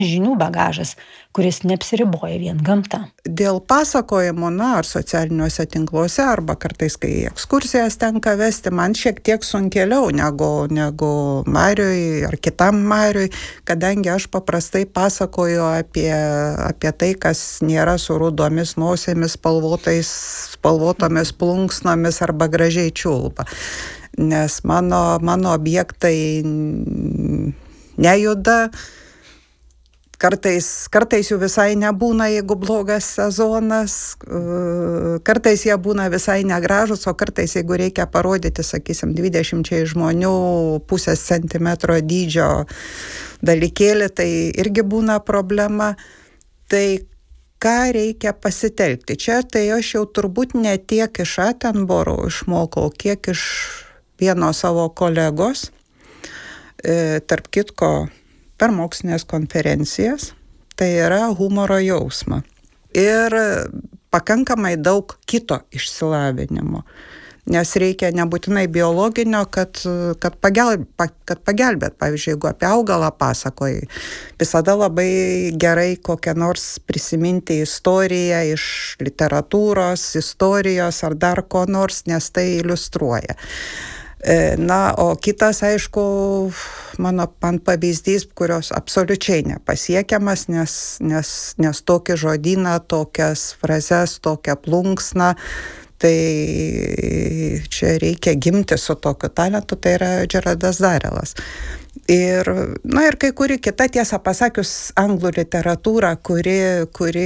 žinių bagažas, kuris neapsiriboja vien gamta. Dėl pasakojimo, ar socialiniuose tinkluose, arba kartais, kai ekskursijas tenka vesti, man šiek tiek sunkėliau negu Mariui ar kitam Mariui, kadangi aš paprastai pasakoju apie tai, kas nėra su rudomis nosėmis, spalvotomis plunksnomis arba gražiai čiulba. Nes mano objektai nejuda, kartais jų visai nebūna, jeigu blogas sezonas, kartais jie būna visai negražus, o kartais, jeigu reikia parodyti, sakysim, 20 žmonių pusės centimetro dydžio dalykėlį, tai irgi būna problema. Tai ką reikia pasitelkti? Čia tai aš jau turbūt ne tiek iš Attenboro išmokau, kiek iš vieno savo kolegos, tarp kitko per mokslinės konferencijas, tai yra humoro jausmą. Ir pakankamai daug kito išsilavinimo, nes reikia nebūtinai biologinio, kad pagelbėt. Pavyzdžiui, jeigu apie augalą pasakoji, visada labai gerai kokią nors prisiminti istoriją iš literatūros, istorijos ar dar ko nors, nes tai iliustruoja. O kitas, aišku, man pavyzdys, kurios absoliučiai nepasiekiamas, nes tokį žodyną, tokias frazes, tokią plunksną, tai čia reikia gimti su tokiu talentu, tai yra Gerardas Darelas. Ir kai kuri kita, tiesą pasakius, anglų literatūra, kuri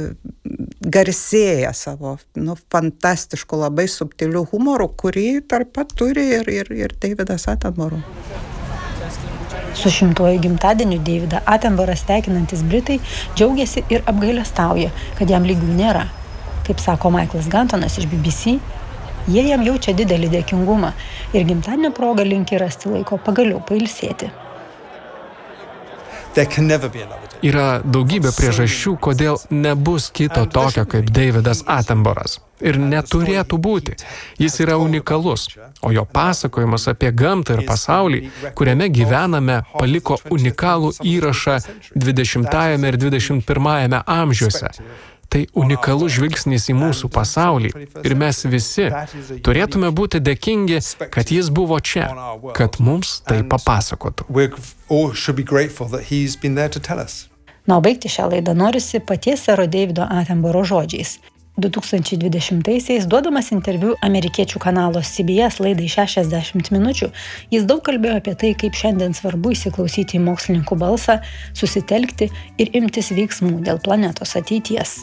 garsėja savo fantastišku, labai subtiliu humoru, kurį tarp pat turi ir Davidas Attenborough. Su 100-uoju gimtadieniu Davidą Attenborough sveikinantis Britai džiaugiasi ir apgailestauja, kad jam lygių nėra. Kaip sako Michaelas Gantonas iš BBC, jie jam jaučia didelį dėkingumą ir gimtadienio proga linki rasti laiko pagaliau pailsėti. Yra daugybė priežasčių, kodėl nebus kito tokio kaip Davidas Attenboroughas. Ir neturėtų būti. Jis yra unikalus, o jo pasakojimas apie gamtą ir pasaulį, kuriame gyvename, paliko unikalų įrašą 20-ajame ir 21-ajame amžiuose. Tai unikalus žvilgsnis į mūsų pasaulį ir mes visi turėtume būti dėkingi, kad jis buvo čia, kad mums tai papasakotų. O baigti šią laidą norisi paties sero Davido Attenborough žodžiais. 2020-aisiais, duodamas interviu amerikiečių kanalo CBS laidai 60 minučių, jis daug kalbėjo apie tai, kaip šiandien svarbu įsiklausyti į mokslininkų balsą, susitelkti ir imtis veiksmų dėl planetos ateities.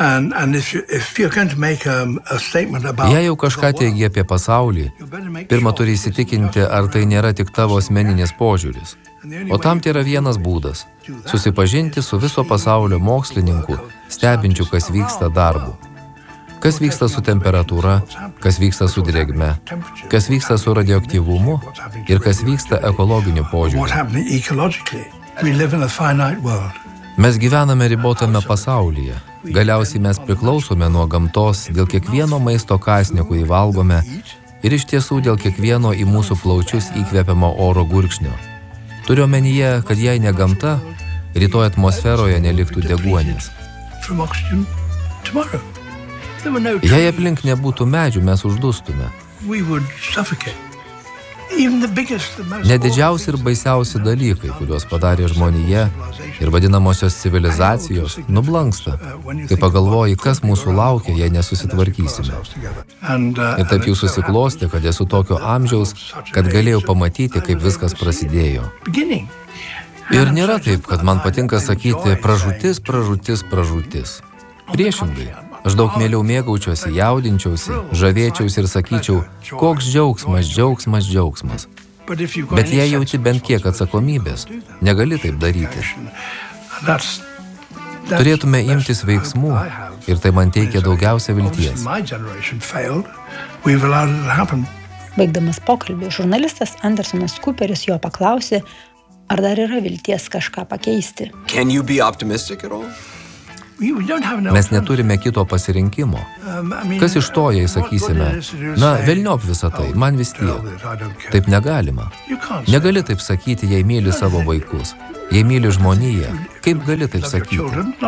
Jei jau kažką teigi apie pasaulį, pirmą turi įsitikinti, ar tai nėra tik tavo asmeninis požiūris. O tam tai yra vienas būdas – susipažinti su viso pasaulio mokslininkų, stebinčių, kas vyksta darbu. Kas vyksta su temperatūra, kas vyksta su drėgme, kas vyksta su radioaktyvumu ir kas vyksta ekologiniu požiūriu. Mes gyvename ribotame pasaulyje. Galiausiai mes priklausome nuo gamtos dėl kiekvieno maisto kąsnio, kurį valgome, ir iš tiesų dėl kiekvieno į mūsų plaučius įkvepiamo oro gurkšnio. Turiu omenyje, kad jei ne gamta, rytoj atmosferoje neliktų deguonies. Jei aplink nebūtų medžių, mes uždustume. Net didžiausi ir baisiausi dalykai, kuriuos padarė žmonija ir vadinamosios civilizacijos, nublanksta, kai pagalvoji, kas mūsų laukia, jei nesusitvarkysime. Ir taip jau susiklosti, kad esu tokio amžiaus, kad galėjau pamatyti, kaip viskas prasidėjo. Ir nėra taip, kad man patinka sakyti pražūtis, pražūtis, pražūtis. Priešingai. Aš daug mieliau mėgaučiausi, jaudinčiausi, žavėčiausi ir sakyčiau, koks džiaugsmas, džiaugsmas, džiaugsmas. Bet jei jauti bent kiek atsakomybės, negali taip daryti. Turėtume imtis veiksmų ir tai man teikia daugiausia vilties. Baigdamas pokalbį, žurnalistas Andersonas Cooperis jo paklausė, ar dar yra vilties kažką pakeisti. Mes neturime kito pasirinkimo. Kas iš to, jei sakysime, na, velniop visą tai, man vis tiek. Taip negalima. Negali taip sakyti, jei myli savo vaikus, jei myli žmoniją. Kaip gali taip sakyti?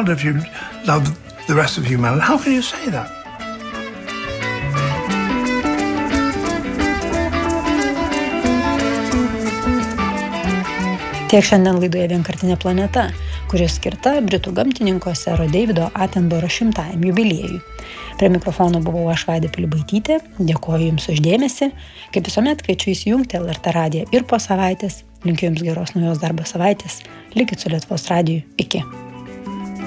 Tiek šiandien laidoje Vienkartinė planeta, kuris skirta britų gamtininko Sero Deivido Attenborough 100-ajam jubiliejui. Prie mikrofono buvau aš Vaida Pilibaitytė, dėkoju Jums už dėmesį, kaip visuomet kviečiu įsijungti LRT radiją ir po savaitės, linkiu Jums geros naujos darbo savaitės, likit su Lietuvos radiju, iki.